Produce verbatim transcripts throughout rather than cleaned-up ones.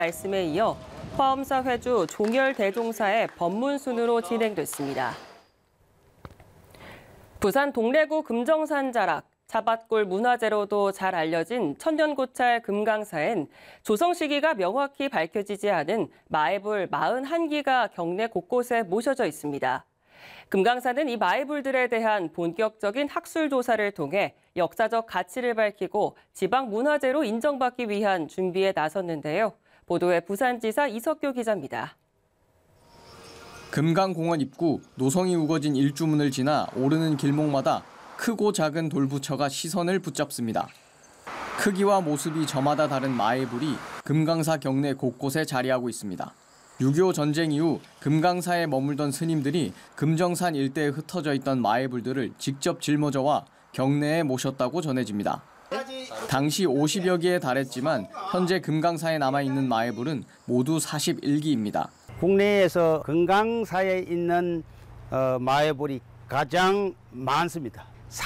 말씀에 이어 화엄사 회주 종열대종사의 법문순으로 진행됐습니다. 부산 동래구 금정산 자락, 자밭골 문화재로도 잘 알려진 천년고찰 금강사엔 조성 시기가 명확히 밝혀지지 않은 마애불 사십일 기가 경내 곳곳에 모셔져 있습니다. 금강사는 이 마애불들에 대한 본격적인 학술 조사를 통해 역사적 가치를 밝히고 지방 문화재로 인정받기 위한 준비에 나섰는데요. 보도에 부산지사 이석규 기자입니다. 금강공원 입구 노성이 우거진 일주문을 지나 오르는 길목마다 크고 작은 돌부처가 시선을 붙잡습니다. 크기와 모습이 저마다 다른 마애불이 금강사 경내 곳곳에 자리하고 있습니다. 육이오 전쟁 이후 금강사에 머물던 스님들이 금정산 일대에 흩어져 있던 마애불들을 직접 짊어져와 경내에 모셨다고 전해집니다. 당시 오십여 기에 달했지만 현재 금강사에 남아있는 마애불은 모두 사십일 기입니다. 국내에서 금강사에 있는 어, 마애불이 가장 많습니다.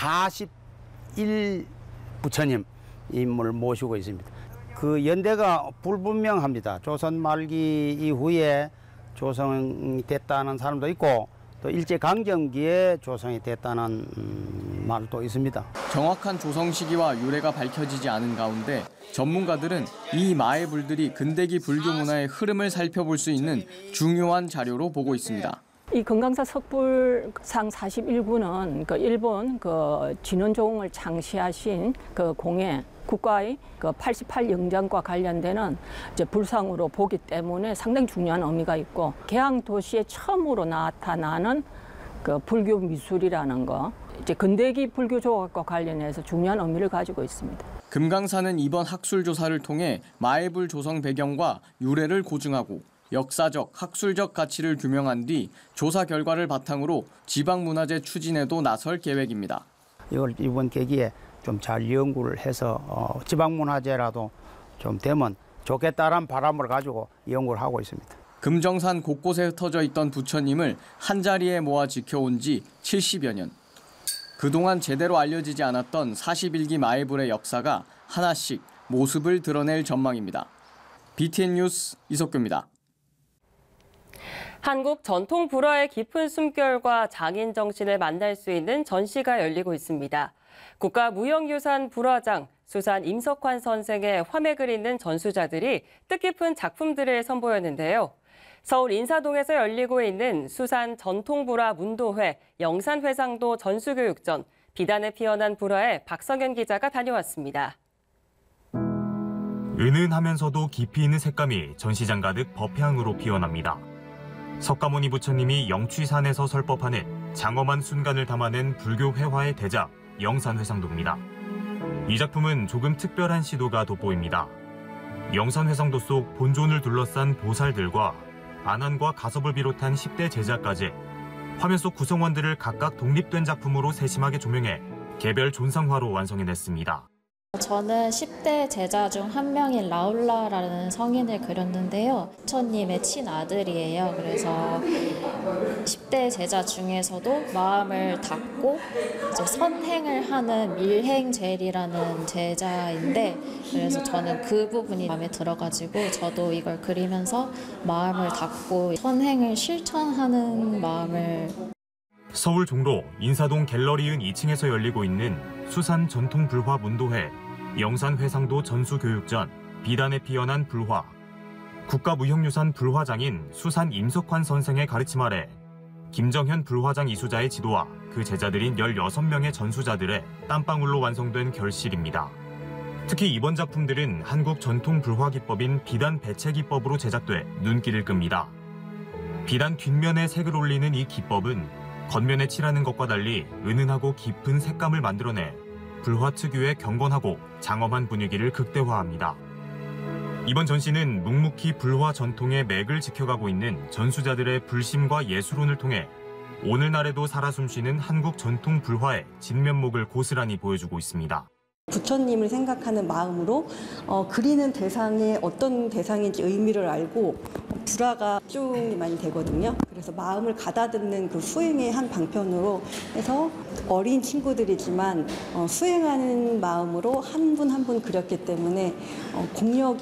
사십일 부처님을 모시고 있습니다. 그 연대가 불분명합니다. 조선 말기 이후에 조성이 됐다는 사람도 있고 또 일제강점기에 조성이 됐다는 음, 말도 있습니다. 정확한 조성 시기와 유래가 밝혀지지 않은 가운데 전문가들은 이 마애불들이 근대기 불교 문화의 흐름을 살펴볼 수 있는 중요한 자료로 보고 있습니다. 이 금강사 석불상 사십일 구는 그 일본 그 진원종을 창시하신 그 공예 국가의 그 팔십팔 영장과 관련되는 이제 불상으로 보기 때문에 상당히 중요한 의미가 있고 개항 도시에 처음으로 나타나는 그 불교 미술이라는 거 이제 근대기 불교 조각과 관련해서 중요한 의미를 가지고 있습니다. 금강사는 이번 학술 조사를 통해 마애불 조성 배경과 유래를 고증하고 역사적, 학술적 가치를 규명한 뒤 조사 결과를 바탕으로 지방문화재 추진에도 나설 계획입니다. 이걸 이번 계기에 좀 잘 연구를 해서 어, 지방문화재라도 좀 되면 좋겠다는 바람을 가지고 연구를 하고 있습니다. 금정산 곳곳에 흩어져 있던 부처님을 한자리에 모아 지켜온 지 칠십여 년. 그동안 제대로 알려지지 않았던 사십일 기 마애불의 역사가 하나씩 모습을 드러낼 전망입니다. 비티엔 뉴스 이석규입니다. 한국 전통 불화의 깊은 숨결과 장인 정신을 만날 수 있는 전시가 열리고 있습니다. 국가무형유산 불화장 수산 임석환 선생의 화맥을 잇는 전수자들이 뜻깊은 작품들을 선보였는데요. 서울 인사동에서 열리고 있는 수산 전통불화 문도회 영산회상도 전수교육전 비단에 피어난 불화에 박성현 기자가 다녀왔습니다. 은은하면서도 깊이 있는 색감이 전시장 가득 법향으로 피어납니다. 석가모니 부처님이 영취산에서 설법하는 장엄한 순간을 담아낸 불교 회화의 대작 영산회상도입니다. 이 작품은 조금 특별한 시도가 돋보입니다. 영산회상도 속 본존을 둘러싼 보살들과 안안과 가섭을 비롯한 십 대 제자까지 화면 속 구성원들을 각각 독립된 작품으로 세심하게 조명해 개별 존상화로 완성해냈습니다. 저는 십 대 제자 중 한 명인 라울라라는 성인을 그렸는데요. 부처님의 친아들이에요. 그래서 십 대 제자 중에서도 마음을 닫고 이제 선행을 하는 밀행젤이라는 제자인데 그래서 저는 그 부분이 마음에 들어가지고 저도 이걸 그리면서 마음을 닫고 선행을 실천하는 마음을 서울 종로 인사동 갤러리은 이 층에서 열리고 있는 수산 전통불화 문도회 영산회상도 전수교육전 비단에 피어난 불화. 국가무형유산 불화장인 수산 임석환 선생의 가르침 아래 김정현 불화장 이수자의 지도와 그 제자들인 열여섯 명의 전수자들의 땀방울로 완성된 결실입니다. 특히 이번 작품들은 한국 전통 불화 기법인 비단 배채 기법으로 제작돼 눈길을 끕니다. 비단 뒷면에 색을 올리는 이 기법은 겉면에 칠하는 것과 달리 은은하고 깊은 색감을 만들어내 불화 특유의 경건하고 장엄한 분위기를 극대화합니다. 이번 전시는 묵묵히 불화 전통의 맥을 지켜가고 있는 전수자들의 불심과 예술혼을 통해 오늘날에도 살아 숨쉬는 한국 전통 불화의 진면목을 고스란히 보여주고 있습니다. 부처님을 생각하는 마음으로 어, 그리는 대상이 어떤 대상인지 의미를 알고 불화가 집중이 많이 되거든요. 그래서 마음을 가다듬는 그 수행의 한 방편으로 해서 어린 친구들이지만 어, 수행하는 마음으로 한 분 한 분 그렸기 때문에 어, 공력이